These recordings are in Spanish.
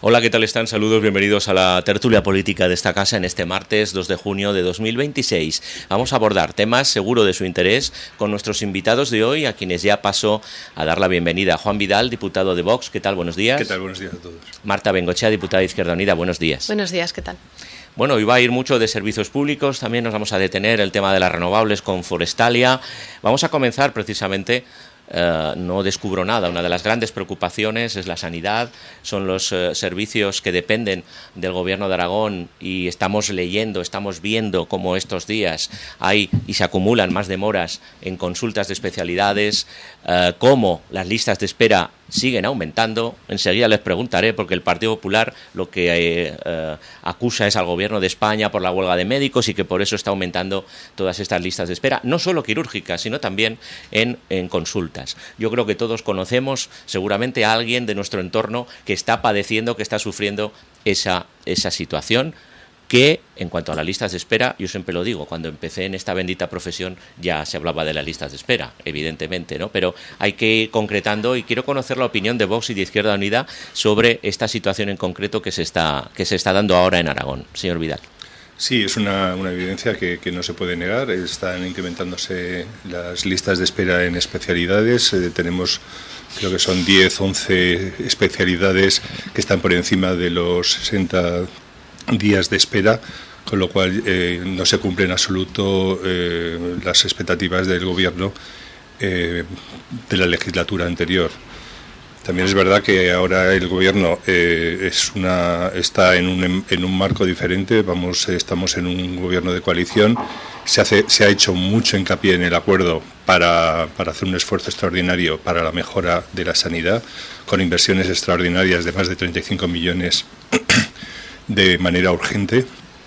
Hola, ¿qué tal están? Saludos, bienvenidos a la tertulia política de esta casa en este martes 2 de junio de 2026. Vamos a abordar temas seguro de su interés con nuestros invitados de hoy, a quienes ya paso a dar la bienvenida. Juan Vidal, diputado de Vox, ¿qué tal? Buenos días. ¿Qué tal? Buenos días a todos. Marta Bengochea, diputada de Izquierda Unida, buenos días. Buenos días, ¿qué tal? Bueno, hoy va a ir mucho de servicios públicos, también nos vamos a detener el tema de las renovables con Forestalia. Vamos a comenzar precisamente... no descubro nada. Una de las grandes preocupaciones es la sanidad, son los servicios que dependen del Gobierno de Aragón y estamos leyendo, estamos viendo cómo estos días hay y se acumulan más demoras en consultas de especialidades, cómo las listas de espera siguen aumentando. Enseguida les preguntaré, porque el Partido Popular lo que acusa es al Gobierno de España por la huelga de médicos y que por eso está aumentando todas estas listas de espera, no solo quirúrgicas, sino también en consultas. Yo creo que todos conocemos seguramente a alguien de nuestro entorno que está padeciendo, que está sufriendo esa situación, que en cuanto a las listas de espera, yo siempre lo digo, cuando empecé en esta bendita profesión ya se hablaba de las listas de espera, evidentemente, ¿no? Pero hay que ir concretando y quiero conocer la opinión de Vox y de Izquierda Unida sobre esta situación en concreto que se está dando ahora en Aragón. Señor Vidal. Sí, es una evidencia que no se puede negar. Están incrementándose las listas de espera en especialidades. Tenemos, creo que son 10, 11 especialidades que están por encima de los 60 días de espera, con lo cual no se cumplen en absoluto las expectativas del Gobierno de la legislatura anterior. También es verdad que ahora el Gobierno está en un marco diferente. Estamos en un Gobierno de coalición. Se ha hecho mucho hincapié en el acuerdo para hacer un esfuerzo extraordinario para la mejora de la sanidad, con inversiones extraordinarias de más de 35 millones de manera urgente.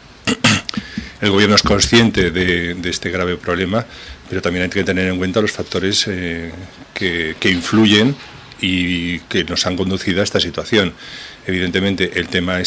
El Gobierno es consciente de este grave problema, pero también hay que tener en cuenta los factores que influyen y que nos han conducido a esta situación. Evidentemente, el tema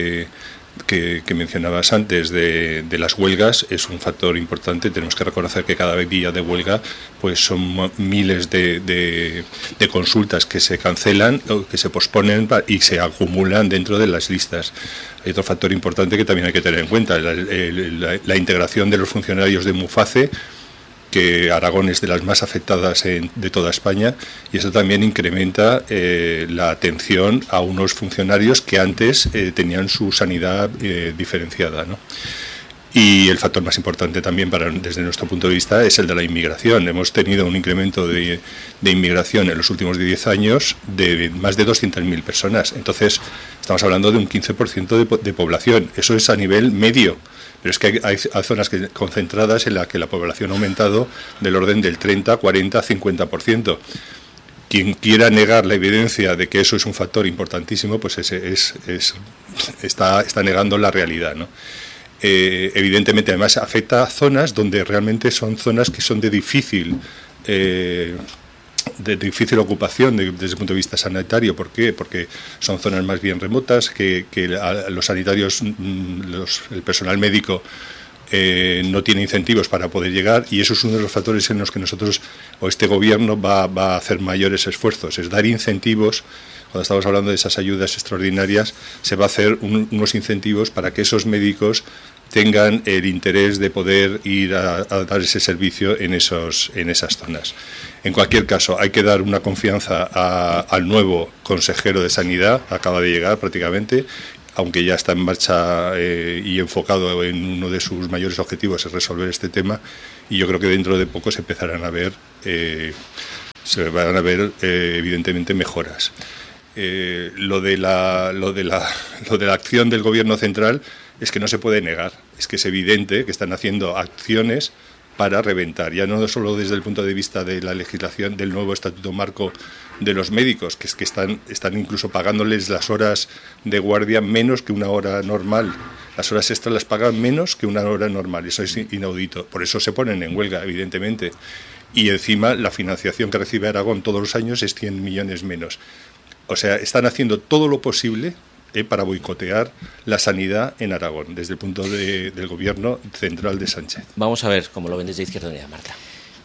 que mencionabas antes de las huelgas es un factor importante. Tenemos que reconocer que cada día de huelga pues son miles de consultas que se cancelan o que se posponen y se acumulan dentro de las listas. Hay otro factor importante que también hay que tener en cuenta, la integración de los funcionarios de Muface, que Aragón es de las más afectadas de toda España, y eso también incrementa la atención a unos funcionarios que antes tenían su sanidad diferenciada, ¿no? Y el factor más importante también desde nuestro punto de vista es el de la inmigración. Hemos tenido un incremento de inmigración en los últimos 10 años de más de 200.000 personas. Entonces, estamos hablando de un 15% de población. Eso es a nivel medio. Pero es que hay zonas concentradas en las que la población ha aumentado del orden del 30, 40, 50%. Quien quiera negar la evidencia de que eso es un factor importantísimo, pues está negando la realidad, ¿no? Evidentemente, además, afecta a zonas donde realmente son zonas que son de difícil ocupación desde el punto de vista sanitario. ¿Por qué? Porque son zonas más bien remotas, que los sanitarios, el personal médico no tiene incentivos para poder llegar, y eso es uno de los factores en los que nosotros o este Gobierno va a hacer mayores esfuerzos, es dar incentivos. Cuando estamos hablando de esas ayudas extraordinarias, se va a hacer unos incentivos para que esos médicos tengan el interés de poder ir a dar ese servicio en esas zonas. En cualquier caso, hay que dar una confianza al nuevo consejero de Sanidad, acaba de llegar prácticamente, aunque ya está en marcha y enfocado en uno de sus mayores objetivos, es resolver este tema, y yo creo que dentro de poco se van a ver evidentemente mejoras. Lo de la acción del Gobierno central es que no se puede negar, es que es evidente que están haciendo acciones para reventar, ya no solo desde el punto de vista de la legislación del nuevo Estatuto Marco de los médicos, que es que están incluso pagándoles las horas de guardia menos que una hora normal. Las horas extras las pagan menos que una hora normal, eso es inaudito. Por eso se ponen en huelga, evidentemente. Y encima la financiación que recibe Aragón todos los años es 100 millones menos. O sea, están haciendo todo lo posible para boicotear la sanidad en Aragón, desde el punto del Gobierno central de Sánchez. Vamos a ver cómo lo ven desde Izquierda Unida, Marta.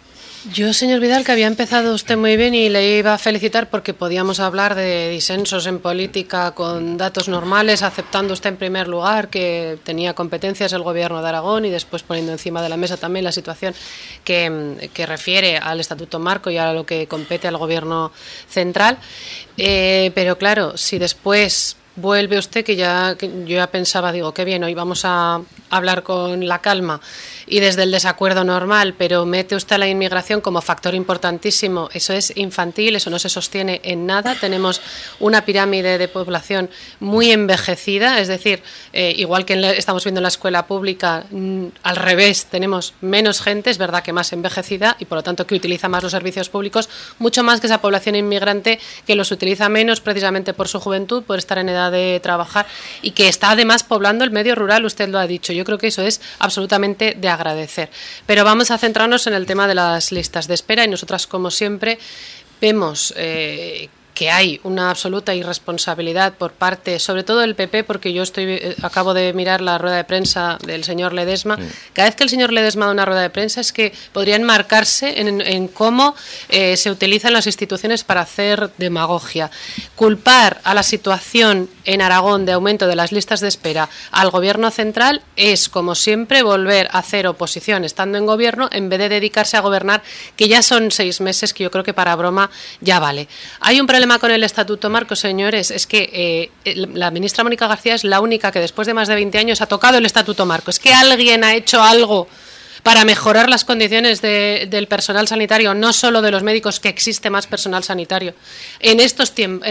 Yo, señor Vidal, que había empezado usted muy bien y le iba a felicitar porque podíamos hablar de disensos en política con datos normales, aceptando usted en primer lugar que tenía competencias el Gobierno de Aragón y después poniendo encima de la mesa también la situación que refiere al Estatuto Marco y a lo que compete al Gobierno central. Pero claro, si después vuelve usted, que yo ya pensaba, digo, qué bien, hoy vamos a hablar con la calma y desde el desacuerdo normal, pero mete usted a la inmigración como factor importantísimo. Eso es infantil, eso no se sostiene en nada. Tenemos una pirámide de población muy envejecida, es decir, igual que estamos viendo en la escuela pública, al revés, tenemos menos gente, es verdad que más envejecida y por lo tanto que utiliza más los servicios públicos, mucho más que esa población inmigrante que los utiliza menos precisamente por su juventud, por estar en edad de trabajar y que está además poblando el medio rural, usted lo ha dicho. Yo creo que eso es absolutamente de agradecer. Pero vamos a centrarnos en el tema de las listas de espera y nosotras, como siempre, vemos que hay una absoluta irresponsabilidad por parte, sobre todo del PP, porque yo acabo de mirar la rueda de prensa del señor Ledesma. Cada vez que el señor Ledesma da una rueda de prensa es que podría enmarcarse en cómo se utilizan las instituciones para hacer demagogia. Culpar a la situación en Aragón de aumento de las listas de espera al Gobierno central es, como siempre, volver a hacer oposición estando en Gobierno en vez de dedicarse a gobernar, que ya son 6 meses, que yo creo que para broma ya vale. Hay un problema con el Estatuto Marco, señores, es que la ministra Mónica García es la única que después de más de 20 años ha tocado el Estatuto Marco. Es que alguien ha hecho algo para mejorar las condiciones del personal sanitario, no solo de los médicos, que existe más personal sanitario. En estos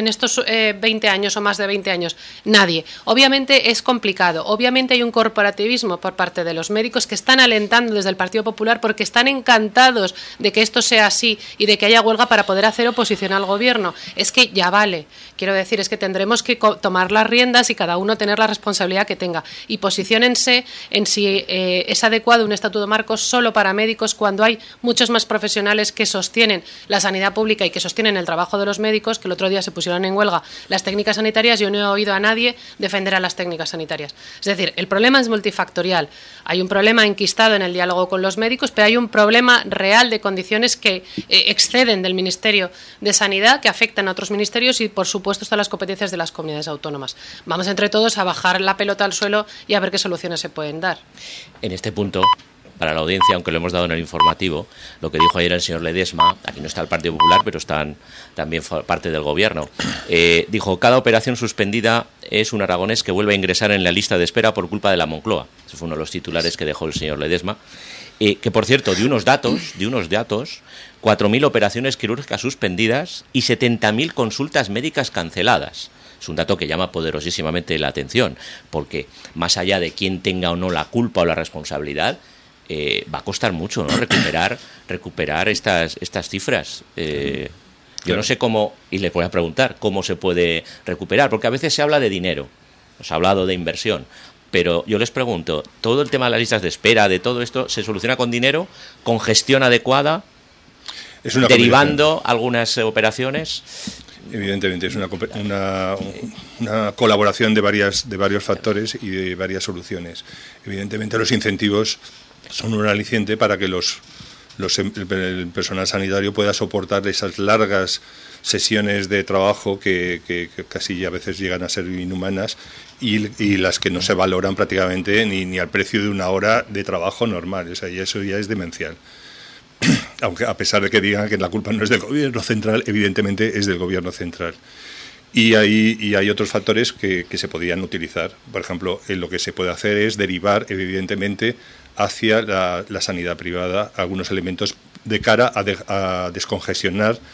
20 años o más de 20 años, nadie. Obviamente es complicado, obviamente hay un corporativismo por parte de los médicos que están alentando desde el Partido Popular porque están encantados de que esto sea así y de que haya huelga para poder hacer oposición al Gobierno. Es que ya vale. Quiero decir, es que tendremos que tomar las riendas y cada uno tener la responsabilidad que tenga. Y posiciónense en si es adecuado un Estatuto Marco solo para médicos cuando hay muchos más profesionales que sostienen la sanidad pública y que sostienen el trabajo de los médicos, que el otro día se pusieron en huelga las técnicas sanitarias. Yo no he oído a nadie defender a las técnicas sanitarias. Es decir, el problema es multifactorial. Hay un problema enquistado en el diálogo con los médicos, pero hay un problema real de condiciones que exceden del Ministerio de Sanidad, que afectan a otros ministerios y, por supuesto, están las competencias de las comunidades autónomas. Vamos entre todos a bajar la pelota al suelo y a ver qué soluciones se pueden dar. En este punto, para la audiencia, aunque lo hemos dado en el informativo, lo que dijo ayer el señor Ledesma, aquí no está el Partido Popular, pero están también parte del Gobierno, dijo: cada operación suspendida es un aragonés que vuelve a ingresar en la lista de espera por culpa de la Moncloa. Ese fue uno de los titulares que dejó el señor Ledesma. Que, por cierto, de unos datos, 4.000 operaciones quirúrgicas suspendidas y 70.000 consultas médicas canceladas. Es un dato que llama poderosísimamente la atención, porque más allá de quién tenga o no la culpa o la responsabilidad, va a costar mucho, ¿no?, recuperar estas cifras. Yo no sé cómo, y les voy a preguntar, cómo se puede recuperar, porque a veces se habla de dinero, se ha hablado de inversión, pero yo les pregunto, ¿todo el tema de las listas de espera, de todo esto, se soluciona con dinero, con gestión adecuada, derivando algunas operaciones? Evidentemente es una colaboración de varios factores y de varias soluciones. Evidentemente los incentivos son un aliciente para que el personal sanitario pueda soportar esas largas sesiones de trabajo que casi a veces llegan a ser inhumanas y las que no se valoran prácticamente ni al precio de una hora de trabajo normal. O sea, y eso ya es demencial. Aunque a pesar de que digan que la culpa no es del Gobierno central, evidentemente es del Gobierno central. Y hay otros factores que se podrían utilizar. Por ejemplo, lo que se puede hacer es derivar, evidentemente, hacia la sanidad privada algunos elementos de cara a descongestionar